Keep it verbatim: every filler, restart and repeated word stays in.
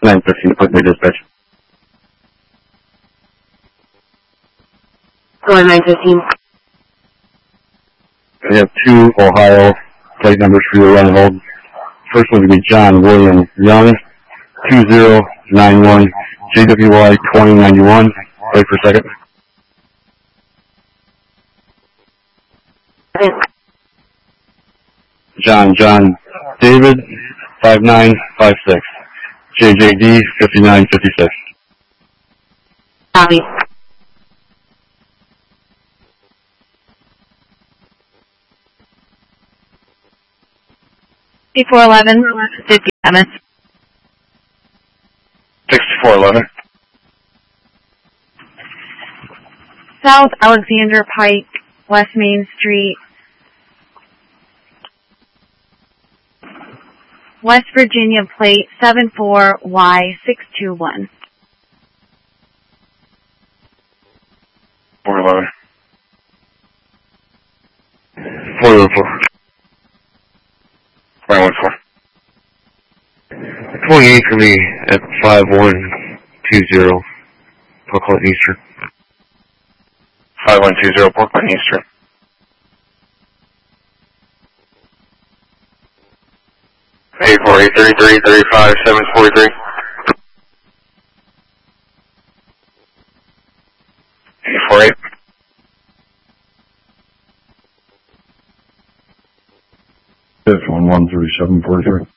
nine fifteen, Point Bay Dispatch. Go on nine fifteen. We have two Ohio plate numbers for your run hold. First one would be John William Young, two zero nine one, J W Y twenty ninety-one. Wait for a second. John John David, five nine five six, J J D, fifty-nine fifty-six. Copy. sixty-four eleven, fifty-seven. sixty-four eleven. South Alexander Pike, West Main Street, West Virginia plate seven four Y six two one. four eleven. four oh four. five one four. twenty-eight for me at five one two zero, Portland Eastern. five one two zero, Portland Eastern. eight four eight, thirty-three, thirty-five, seven forty-three. eight four eight. Fifth one, one thirty-seven, forty-three.